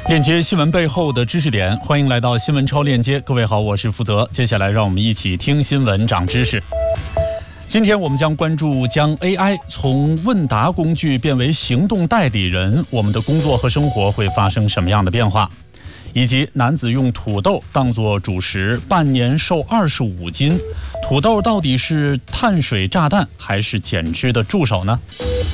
链接新闻背后的知识点，欢迎来到新闻超链接。各位好，我是福泽。接下来让我们一起听新闻长知识。今天我们将关注将 AI 从问答工具变为行动代理人，我们的工作和生活会发生什么样的变化？以及男子用土豆当作主食，半年瘦25斤，土豆到底是碳水炸弹还是减脂的助手呢？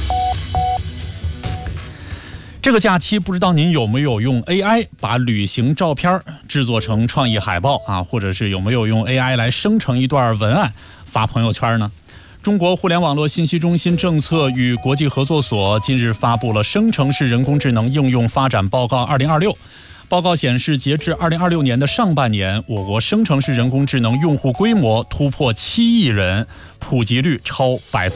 这个假期不知道您有没有用 AI 把旅行照片制作成创意海报啊，或者是有没有用 AI 来生成一段文案发朋友圈呢？中国互联网络信息中心政策与国际合作所近日发布了生成式人工智能应用发展报告2026。报告显示，截至2026年的上半年，我国生成式人工智能用户规模突破7亿人，普及率超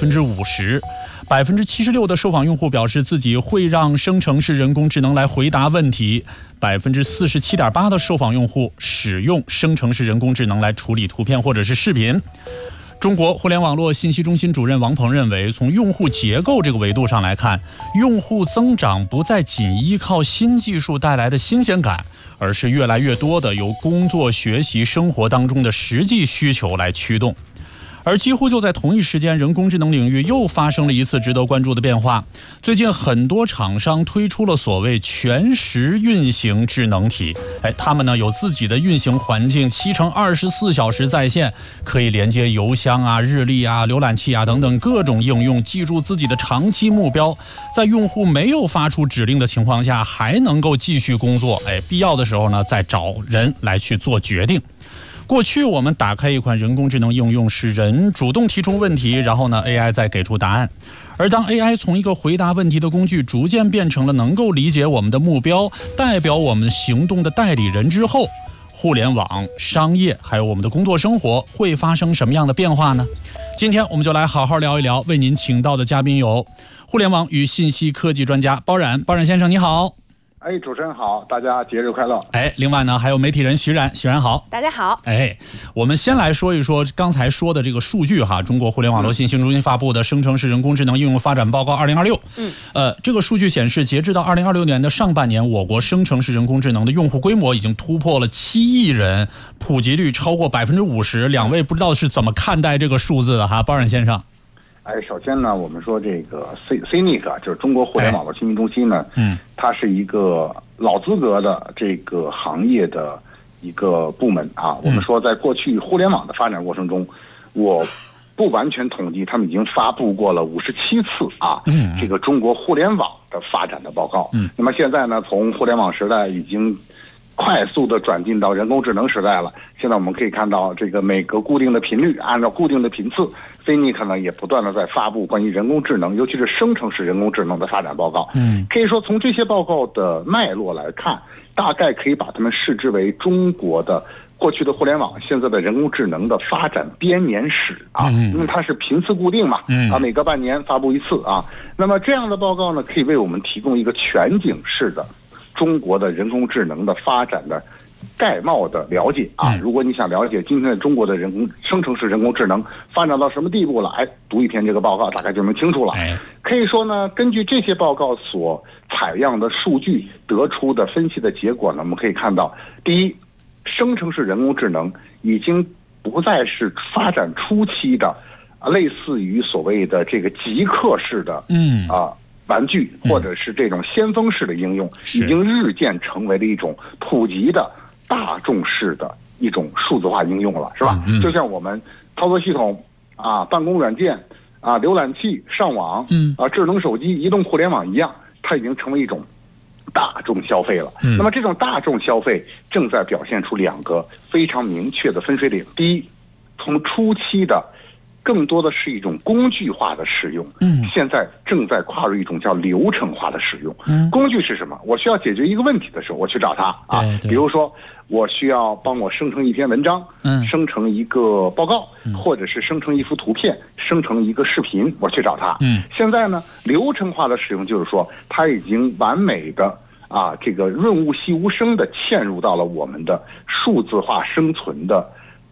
50%。76%的受访用户表示自己会让生成式人工智能来回答问题，47.8%的受访用户使用生成式人工智能来处理图片或者是视频。中国互联网络信息中心主任王鹏认为，从用户结构这个维度上来看，用户增长不再仅依靠新技术带来的新鲜感，而是越来越多的由工作、学习、生活当中的实际需求来驱动。而几乎就在同一时间，人工智能领域又发生了一次值得关注的变化。最近很多厂商推出了所谓全时运行智能体，他们呢有自己的运行环境，7×24小时在线，可以连接邮箱啊、日历啊、浏览器啊等等各种应用，记住自己的长期目标，在用户没有发出指令的情况下，还能够继续工作。必要的时候呢，再找人来去做决定。过去我们打开一款人工智能应用，是人主动提出问题，然后呢 AI 再给出答案。而当 AI 从一个回答问题的工具逐渐变成了能够理解我们的目标，代表我们行动的代理人之后，互联网、商业还有我们的工作生活会发生什么样的变化呢？今天我们就来好好聊一聊。为您请到的嘉宾有互联网与信息科技专家包冉先生，你好。 主持人好，大家节日快乐。 另外呢，还有媒体人徐冉好， 大家好。 我们先来说一说刚才说的这个数据哈，中国互联网络信息中心发布的生成式人工智能应用发展报告2026。这个数据显示，截至到2026年的上半年，我国生成式人工智能的用户规模已经突破了7亿人，普及率超过50%。两位不知道是怎么看待这个数字的哈，包冉先生。 首先呢，我们说这个 CNIC 就是中国互联网络信息中心呢，它是一个老资格的这个行业的一个部门啊。我们说，在过去互联网的发展过程中，我不完全统计，他们已经发布过了57次啊，这个中国互联网的发展的报告。那么现在呢，从互联网时代已经快速的转进到人工智能时代了。现在我们可以看到，这个每个固定的频率，按照固定的频次，CNIC 呢也不断的在发布关于人工智能，尤其是生成式人工智能的发展报告。可以说从这些报告的脉络来看，大概可以把它们视之为中国的过去的互联网，现在的人工智能的发展编年史啊，因为它是频次固定嘛，每隔半年发布一次啊。那么这样的报告呢，可以为我们提供一个全景式的中国的人工智能的发展的概貌的了解啊。如果你想了解今天的中国的生成式人工智能发展到什么地步了，读一篇这个报告大概就能清楚了。可以说呢，根据这些报告所采样的数据得出的分析的结果呢，我们可以看到，第一，生成式人工智能已经不再是发展初期的类似于所谓的这个极客式的玩具或者是这种先锋式的应用，已经日渐成为了一种普及的大众式的一种数字化应用了，是吧？就像我们操作系统啊、办公软件啊、浏览器、上网智能手机、移动互联网一样，它已经成为一种大众消费了。那么这种大众消费正在表现出2个非常明确的分水岭。第一，从初期的更多的是一种工具化的使用，现在正在跨入一种叫流程化的使用。工具是什么？我需要解决一个问题的时候，我去找它啊。比如说，我需要帮我生成一篇文章，生成一个报告，或者是生成一幅图片，生成一个视频，我去找它。现在呢，流程化的使用就是说，它已经完美的这个润物细无声的嵌入到了我们的数字化生存的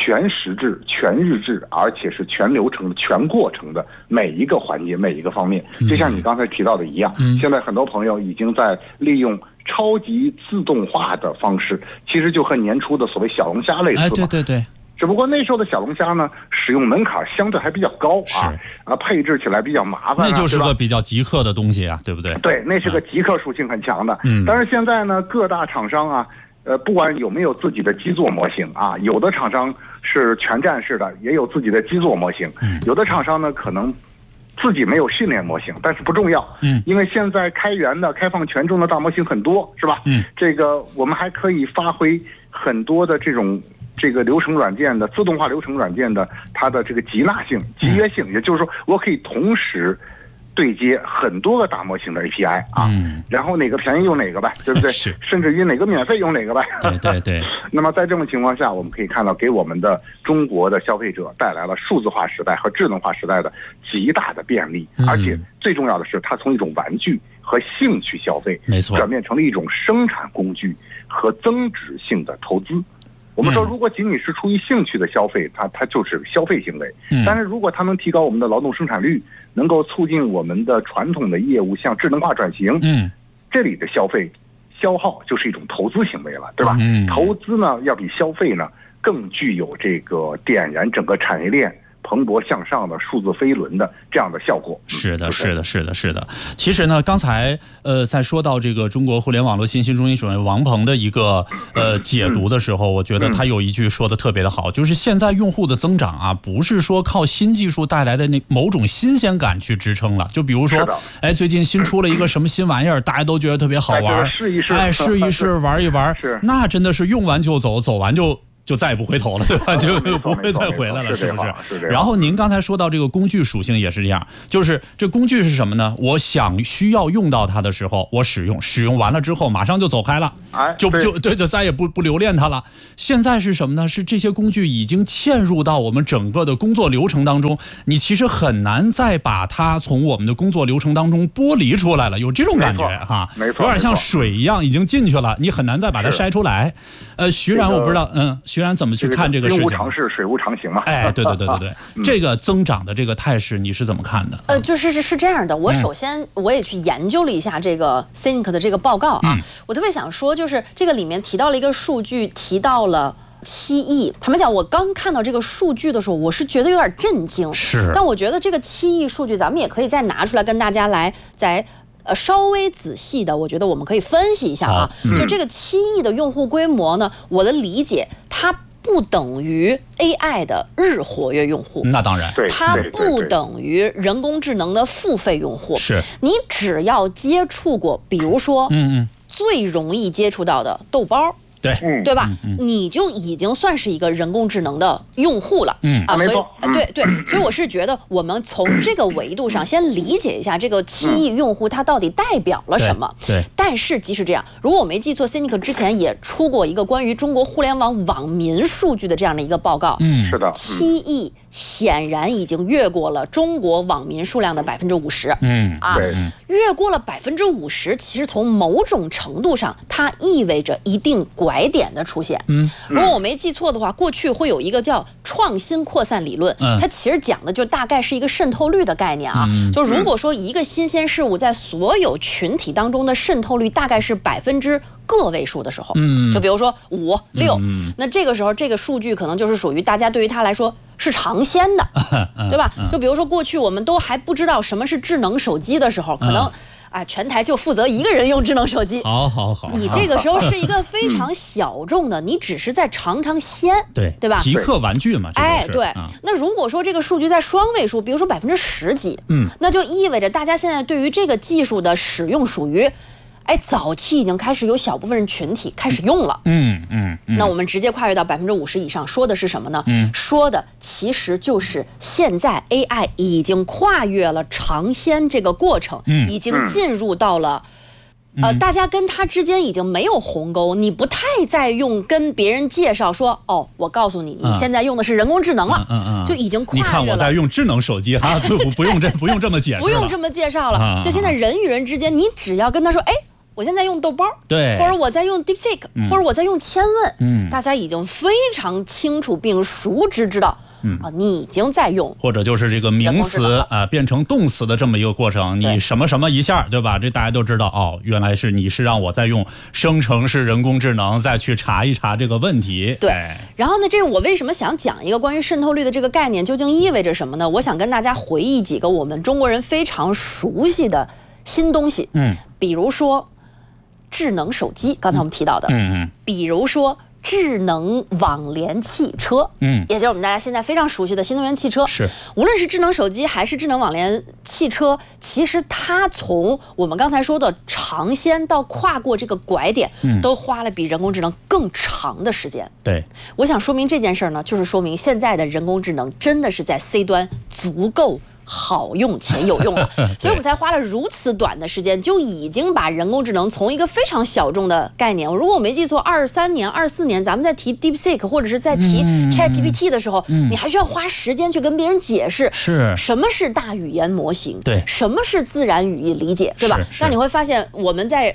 全时制、全日制，而且是全流程、全过程的每一个环节、每一个方面。就像你刚才提到的一样，现在很多朋友已经在利用超级自动化的方式，其实就和年初的所谓小龙虾类似嘛。 对对对。 只不过那时候的小龙虾呢，使用门槛相对还比较高配置起来比较麻烦， 那就是个比较极客的东西啊，对不对？ 对，那是个极客属性很强的。但是现在呢，各大厂商啊，不管有没有自己的基座模型啊，有的厂商是全站式的，也有自己的基座模型，有的厂商呢可能自己没有训练模型，但是不重要，因为现在开源的、开放权重的大模型很多，是吧？这个我们还可以发挥很多的这个流程软件的自动化流程软件的它的这个集纳性、集约性，也就是说，我可以同时对接很多个大模型的 API 然后哪个便宜用哪个呗，对不对？甚至于哪个免费用哪个呗。 对对。 那么在这种情况下，我们可以看到，给我们的中国的消费者带来了数字化时代和智能化时代的极大的便利，而且最重要的是，它从一种玩具和兴趣消费， 没错， 转变成了一种生产工具和增值性的投资。我们说，如果仅仅是出于兴趣的消费，它就是消费行为。但是如果它能提高我们的劳动生产率，能够促进我们的传统的业务向智能化转型，这里的消耗就是一种投资行为了，对吧？投资呢，要比消费呢更具有这个点燃整个产业链蓬勃向上的数字飞轮的这样的效果。 是的，是的，是的，是的。其实呢，刚才在说到这个中国互联网络信息中心主任王鹏的一个解读的时候，我觉得他有一句说的特别的好，就是现在用户的增长啊，不是说靠新技术带来的那某种新鲜感去支撑了。就比如说，最近新出了一个什么新玩意儿，大家都觉得特别好玩， 试一试， 试一试，玩一玩，那真的是用完就走，走完就再也不回头了，对吧？就不会再回来了，是不是？然后您刚才说到这个工具属性也是这样，就是这工具是什么呢？我需要用到它的时候，我使用完了之后，马上就走开了，就再也不留恋它了。现在是什么呢？是这些工具已经嵌入到我们整个的工作流程当中，你其实很难再把它从我们的工作流程当中剥离出来了，有这种感觉哈， 没错， 有点像水一样已经进去了，你很难再把它筛出来。徐然我不知道，徐然怎么去看这个事情？ 兵无常势，水无常形嘛。 对，这个增长的这个态势你是怎么看的？ 是这样的，我首先我也去研究了一下这个 Cynic 的这个报告啊，我特别想说，就是这个里面提到了一个数据，提到了7亿。坦白讲，我刚看到这个数据的时候，我是觉得有点震惊。 是， 但我觉得这个7亿数据，咱们也可以再拿出来跟大家来稍微仔细的，我觉得我们可以分析一下啊。就这个7亿的用户规模呢，我的理解，它不等于 AI 的日活跃用户， 那当然， 它不等于人工智能的付费用户。 是， 你只要接触过，比如说，最容易接触到的豆包。对吧？你就已经算是一个人工智能的用户了， 没错， 所以我是觉得我们从这个维度上先理解一下这个7亿用户它到底代表了什么。 对。 但是即使这样，如果我没记错 ，Cynic 之前也出过一个关于中国互联网网民数据的这样的一个报告。 是的 ，7亿显然已经越过了中国网民数量的50%。越过了50%，其实从某种程度上，它意味着一定拐点的出现。如果我没记错的话，过去会有一个叫创新扩散理论，它其实讲的就大概是一个渗透率的概念啊。就如果说一个新鲜事物在所有群体当中的渗透率大概是个位数的时候，就比如说5、6，那这个时候这个数据可能就是属于大家对于它来说是尝鲜的，对吧？就比如说过去我们都还不知道什么是智能手机的时候，可能全台就负责一个人用智能手机。 好， 你这个时候是一个非常小众的，你只是在尝鲜，对吧？ 极客玩具嘛， 对。那如果说这个数据在双位数，比如说10%几，那就意味着大家现在对于这个技术的使用属于。早期已经开始有小部分群体开始用了，那我们直接跨越到50%以上，说的是什么呢？说的其实就是现在 AI 已经跨越了尝鲜这个过程，已经进入到了。大家跟它之间已经没有鸿沟，你不太再用跟别人介绍说，我告诉你，你现在用的是人工智能了，就已经跨越了。 你看我在用智能手机不用这么解释了， 不用这么介绍了。就现在人与人之间，你只要跟他说， 我现在用豆包， 对， 或者我在用 DeepSeek，或者我在用千问，大家已经非常清楚并熟知道。你已经在用， 或者就是这个名词变成动词的这么一个过程，你什么什么一下，对吧？这大家都知道哦，原来是你是让我在用生成式人工智能再去查一查这个问题。 对，然后呢，这我为什么想讲一个关于渗透率的这个概念究竟意味着什么呢？我想跟大家回忆几个我们中国人非常熟悉的新东西，比如说智能手机，刚才我们提到的，比如说智能网联汽车，也就是我们大家现在非常熟悉的新能源汽车。 是， 无论是智能手机还是智能网联汽车，其实它从我们刚才说的尝鲜到跨过这个拐点，都花了比人工智能更长的时间。 对， 我想说明这件事呢，就是说明现在的人工智能真的是在 C 端足够好用且有用了，所以我们才花了如此短的时间，就已经把人工智能从一个非常小众的概念，如果我没记错，23年、24年，咱们在提 DeepSeek 或者是在提 ChatGPT 的时候，你还需要花时间去跟别人解释什么是大语言模型， 对， 什么是自然语义理解，对吧？那你会发现我们在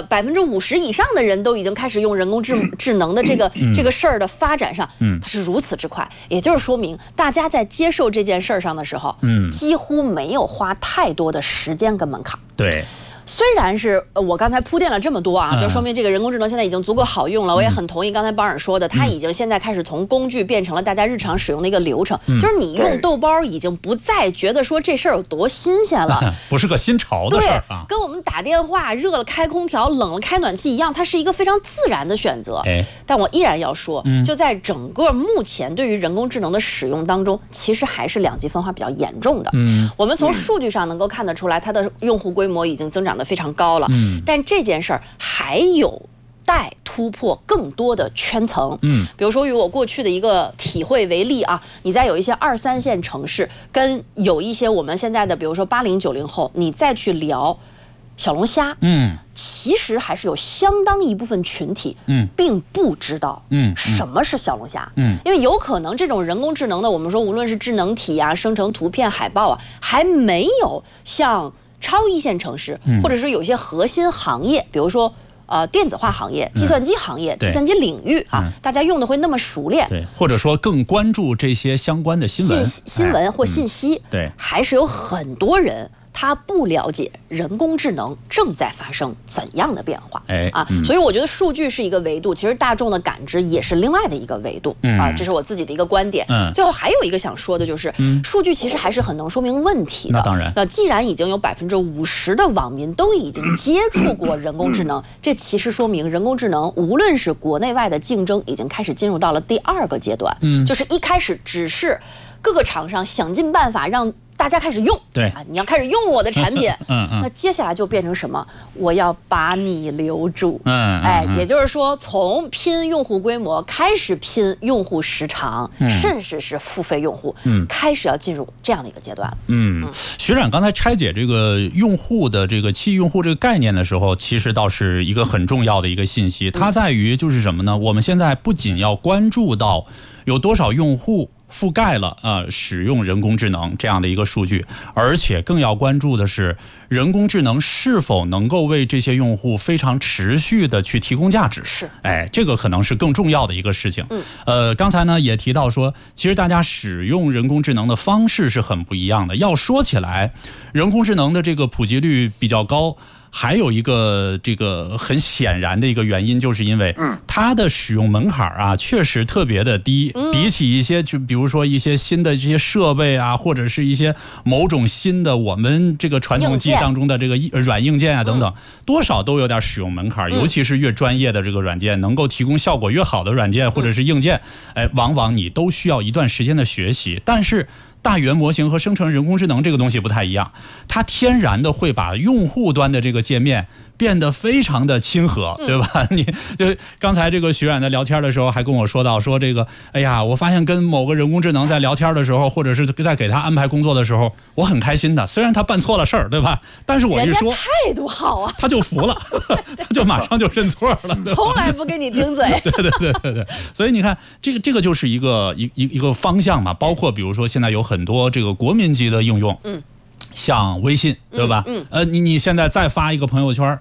50%以上的人都已经开始用人工智能的这个事儿的发展上，它是如此之快，也就是说明大家在接受这件事儿上的时候，几乎没有花太多的时间跟门槛。 对。 虽然是我刚才铺垫了这么多啊，就说明这个人工智能现在已经足够好用了。我也很同意刚才保尔说的，它已经现在开始从工具变成了大家日常使用的一个流程，就是你用豆包已经不再觉得说这事儿有多新鲜了， 不是个新潮的事儿啊。跟我们打电话热了开空调，冷了开暖气一样，它是一个非常自然的选择。但我依然要说，就在整个目前对于人工智能的使用当中，其实还是两极分化比较严重的。我们从数据上能够看得出来，它的用户规模已经增长得非常高了。但这件事儿还有待突破更多的圈层。比如说以我过去的一个体会为例啊，你在有一些2、3线城市，跟有一些我们现在的比如说80、90后，你再去聊小龙虾，其实还是有相当一部分群体，并不知道，什么是小龙虾，因为有可能这种人工智能的，我们说无论是智能体啊、生成图片、海报啊，还没有像超一线城市，或者是有一些核心行业，比如说电子化行业、计算机行业、计算机领域啊，大家用的会那么熟练， 对，或者说更关注这些相关的新闻或信息， 对， 还是有很多人他不了解人工智能正在发生怎样的变化，所以我觉得数据是一个维度，其实大众的感知也是另外的一个维度，这是我自己的一个观点。最后还有一个想说的就是，数据其实还是很能说明问题的。 那当然， 那既然已经有50%的网民都已经接触过人工智能，这其实说明人工智能无论是国内外的竞争已经开始进入到了第2个阶段，就是一开始只是各个厂商想尽办法让大家开始用， 对你要开始用我的产品，那接下来就变成什么？我要把你留住，也就是说，从拼用户规模开始拼用户时长，甚至是付费用户，开始要进入这样的一个阶段。 学长刚才拆解这个用户的这个期用户这个概念的时候，其实倒是一个很重要的一个信息，它在于就是什么呢？我们现在不仅要关注到有多少用户覆盖了使用人工智能这样的一个数据，而且更要关注的是人工智能是否能够为这些用户非常持续的去提供价值。 是， 这个可能是更重要的一个事情。刚才呢也提到说，其实大家使用人工智能的方式是很不一样的。要说起来，人工智能的这个普及率比较高，还有一个这个很显然的一个原因，就是因为它的使用门槛啊确实特别的低，比起一些就比如说一些新的这些设备啊，或者是一些某种新的我们这个传统记忆当中的这个软硬件啊等等，多少都有点使用门槛，尤其是越专业的这个软件，能够提供效果越好的软件或者是硬件，往往你都需要一段时间的学习。但是大语言模型和生成人工智能这个东西不太一样，它天然的会把用户端的这个界面变得非常的亲和，对吧？你就刚才这个徐冉在聊天的时候还跟我说到说这个，哎呀，我发现跟某个人工智能在聊天的时候，或者是在给他安排工作的时候，我很开心的。虽然他办错了事儿，对吧？但是我一说， 态度好啊， 他就服了，他就马上就认错了， 从来不跟你顶嘴。 对。所以你看，这个就是一个方向嘛。包括比如说现在有很多这个国民级的应用，像微信，对吧？你现在再发一个朋友圈，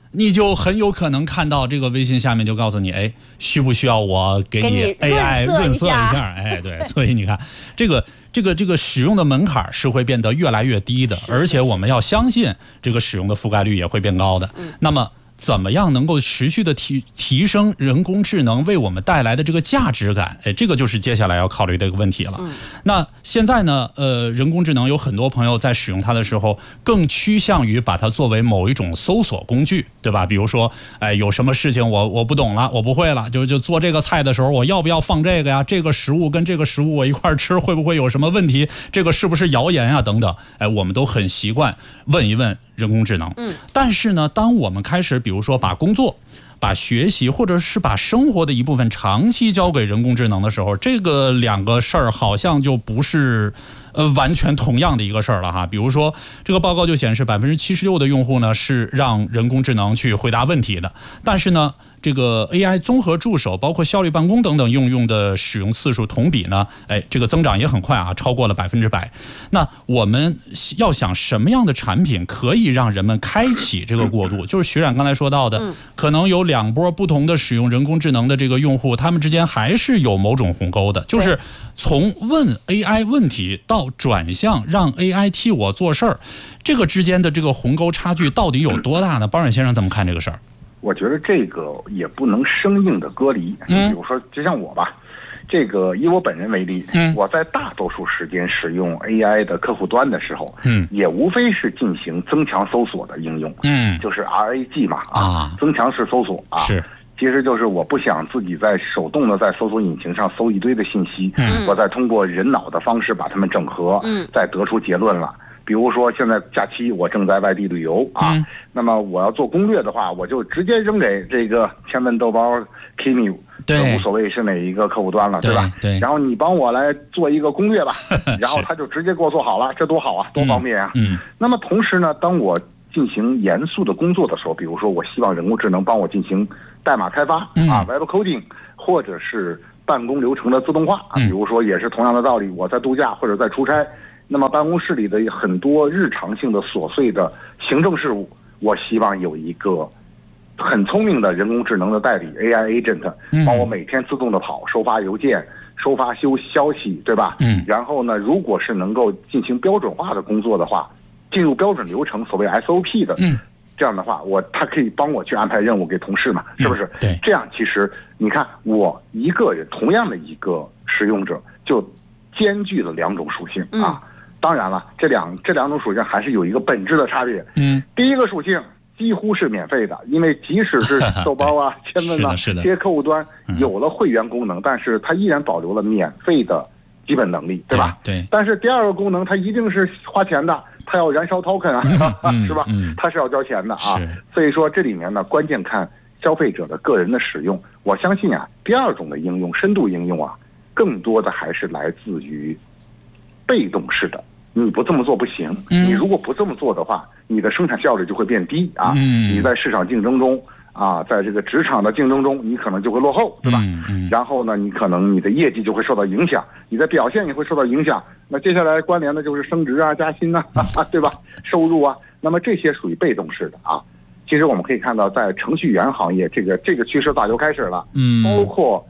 你就很有可能看到这个微信下面就告诉你，哎，需不需要我给你 AI 润色一下？哎，对，所以你看，这个使用的门槛是会变得越来越低的，而且我们要相信这个使用的覆盖率也会变高的。那么，怎么样能够持续的提升人工智能为我们带来的这个价值感？哎，这个就是接下来要考虑的一个问题了。那现在呢，人工智能有很多朋友在使用它的时候，更趋向于把它作为某一种搜索工具，对吧？比如说，哎，有什么事情我不懂了，我不会了，就做这个菜的时候，我要不要放这个呀？这个食物跟这个食物我一块吃，会不会有什么问题？这个是不是谣言啊？等等，哎，我们都很习惯问一问人工智能。但是呢，当我们开始比如说把工作、把学习或者是把生活的一部分长期交给人工智能的时候，这个两个事儿好像就不是完全同样的一个事儿了哈。比如说这个报告就显示76%的用户呢是让人工智能去回答问题的，但是呢这个 AI 综合助手包括效率办公等等应用的使用次数同比呢，哎，这个增长也很快啊，超过了100%。那我们要想什么样的产品可以让人们开启这个过渡？就是徐冉刚才说到的，可能有2波不同的使用人工智能的这个用户，他们之间还是有某种鸿沟的，就是从问 AI 问题到转向让 AI 替我做事儿，这个之间的这个鸿沟差距到底有多大呢？包冉先生怎么看这个事儿？ 我觉得这个也不能生硬的割离。比如说，就像我吧，这个以我本人为例，我在大多数时间使用 AI 的客户端的时候，也无非是进行增强搜索的应用，就是 RAG 嘛，增强式搜索啊，是。其实就是我不想自己在手动的在搜索引擎上搜一堆的信息，我再通过人脑的方式把它们整合，再得出结论了。比如说现在假期我正在外地旅游啊，那么我要做攻略的话，我就直接扔给这个千问豆包 Kimi， 无所谓是哪一个客户端了，对吧？对。然后你帮我来做一个攻略吧，然后他就直接给我做好了，这多好啊，多方便啊。那么同时呢，当我进行严肃的工作的时候，比如说我希望人工智能帮我进行代码开发Web coding， 或者是办公流程的自动化比如说也是同样的道理，我在度假或者在出差。那么办公室里的很多日常性的琐碎的行政事务，我希望有一个很聪明的人工智能的代理 AI agent， 帮我每天自动的跑，收发邮件、收发消息，对吧？然后呢，如果是能够进行标准化的工作的话，进入标准流程，所谓 SOP 的，这样的话，他可以帮我去安排任务给同事嘛，是不是？对，这样其实你看，我一个人同样的一个使用者，就兼具了2种属性啊。当然了，这两种属性还是有一个本质的差别。第一个属性几乎是免费的，因为即使是豆包啊、千问啊这些客户端有了会员功能，但是它依然保留了免费的基本能力，对吧？对。但是第二个功能它一定是花钱的，它要燃烧 token 啊，是吧？它是要交钱的啊。所以说这里面呢，关键看消费者的个人的使用。我相信啊，第2种的应用，深度应用啊，更多的还是来自于被动式的，你不这么做不行。你如果不这么做的话，你的生产效率就会变低啊。你在市场竞争中啊，在这个职场的竞争中，你可能就会落后，对吧？然后呢，你可能你的业绩就会受到影响，你的表现也会受到影响。那接下来关联的就是升职啊、加薪啊，对吧？收入啊，那么这些属于被动式的啊。其实我们可以看到，在程序员行业，这个趋势早就开始了。包括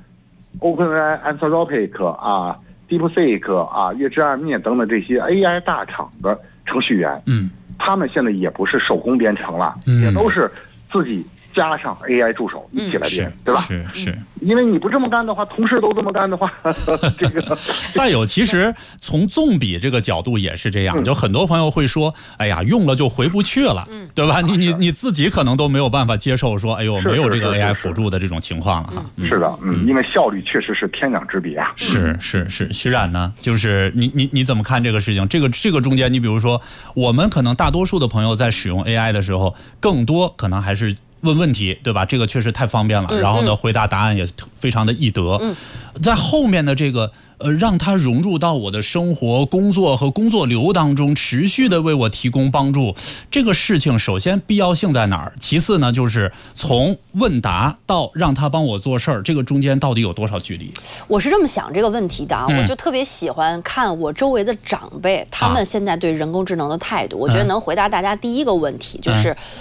OpenAI、Anthropic 啊。DeepSeek 啊、月之暗面等等这些 AI 大厂的程序员，他们现在也不是手工编程了，也都是自己加上 AI 助手一起来编，对吧？是。因为你不这么干的话，同事都这么干的话，这个。 再有，其实从纵比这个角度也是这样，就很多朋友会说，哎呀，用了就回不去了，对吧？你自己可能都没有办法接受说，哎呦，没有这个 AI 辅助的这种情况了哈。 是的，因为效率确实是天壤之别啊。 是。徐冉呢，就是你怎么看这个事情？这个中间，你比如说，我们可能大多数的朋友在使用 AI 的时候，更多可能还是问问题，对吧？这个确实太方便了，然后呢，回答答案也非常的易得。在后面的这个让它融入到我的生活、工作和工作流当中，持续的为我提供帮助，这个事情首先必要性在哪儿？其次呢，就是从问答到让他帮我做事儿，这个中间到底有多少距离？ 我是这么想这个问题的啊，我就特别喜欢看我周围的长辈，他们现在对人工智能的态度，我觉得能回答大家第一个问题就是。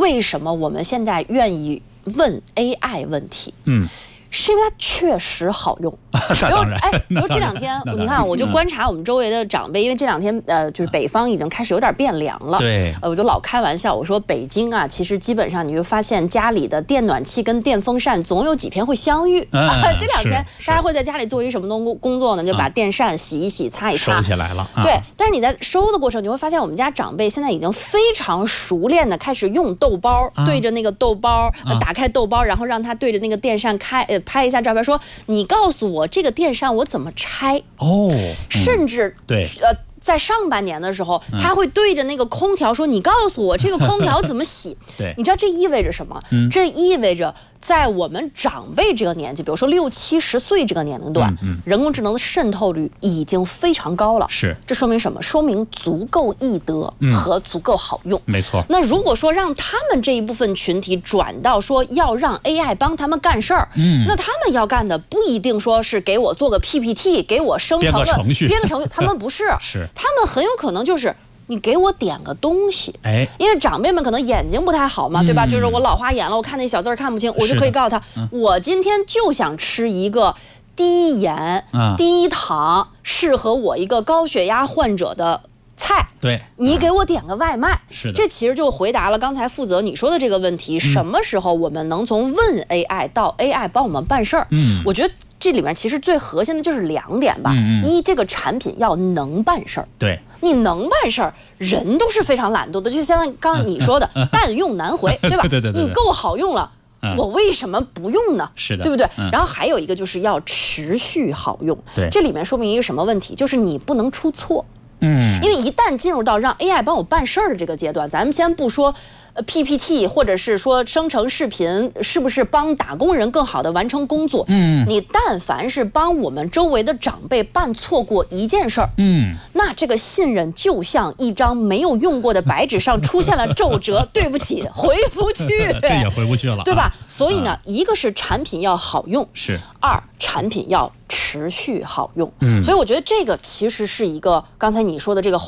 为什么我们现在愿意问 AI 问题？是因为它确实好用。 当然， 比如这两天，你看，我就观察我们周围的长辈，因为这两天就是北方已经开始有点变凉了。 对， 我就老开玩笑，我说北京啊，其实基本上你会发现家里的电暖气跟电风扇总有几天会相遇。这两天大家会在家里做一什么工作呢？就把电扇洗一洗、擦一擦， 收起来了。 对，但是你在收的过程，你会发现我们家长辈现在已经非常熟练的开始用豆包，对着那个豆包，打开豆包，然后让他对着那个电扇拍一下照片，说你告诉我这个电扇我怎么拆甚至对在上半年的时候，他会对着那个空调说：“你告诉我这个空调怎么洗？” 对， 你知道这意味着什么？这意味着在我们长辈这个年纪，比如说60、70岁这个年龄段，人工智能的渗透率已经非常高了。 是， 这说明什么？说明足够易得和足够好用。 没错。 那如果说让他们这一部分群体转到说要让 AI 帮他们干事儿，那他们要干的不一定说是给我做个 PPT， 给我生成个程序， 他们不是， 是他们很有可能就是你给我点个东西，因为长辈们可能眼睛不太好嘛，对吧？就是我老花眼了，我看那小字看不清，我就可以告诉他，我今天就想吃一个低盐、低糖，适合我一个高血压患者的菜。 对， 你给我点个外卖。 是的， 这其实就回答了刚才负责你说的这个问题：什么时候我们能从问 AI 到 AI 帮我们办事儿？我觉得这里面其实最核心的就是2点吧。一，这个产品要能办事儿。 对， 你能办事儿，人都是非常懒惰的，就像刚刚你说的，但用难回，对吧？ 对， 你够好用了。我为什么不用呢？ 是的， 对不对？然后还有一个就是要持续好用。 对， 这里面说明一个什么问题？就是你不能出错。因为一旦进入到让 AI 帮我办事儿的这个阶段，咱们先不说PPT 或者是说生成视频是不是帮打工人更好的完成工作，你但凡是帮我们周围的长辈办错过一件事儿，那这个信任就像一张没有用过的白纸上出现了皱褶，对不起，回不去， 这也回不去了， 对吧？所以呢，一个是产品要好用， 是 2，产品要持续好用。所以我觉得这个其实是一个刚才你说的这个